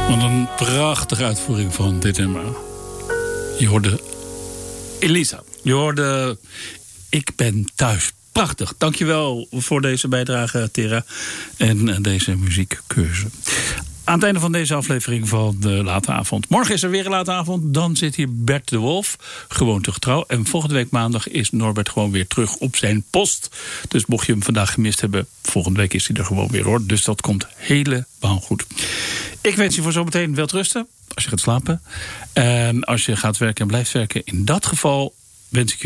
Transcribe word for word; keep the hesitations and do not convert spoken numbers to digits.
Wat een prachtige uitvoering van dit nummer. Je hoorde Elisa. Je hoorde Ik ben thuis. Prachtig. Dankjewel voor deze bijdrage, Tera. En deze muziekkeuze. Aan het einde van deze aflevering van de Late Avond. Morgen is er weer een Late Avond. Dan zit hier Bert de Wolf. Gewoon te getrouw. En volgende week maandag is Norbert gewoon weer terug op zijn post. Dus mocht je hem vandaag gemist hebben, volgende week is hij er gewoon weer, hoor. Dus dat komt helemaal goed. Ik wens je voor zometeen wel rusten. Als je gaat slapen. En als je gaat werken en blijft werken. In dat geval wens ik je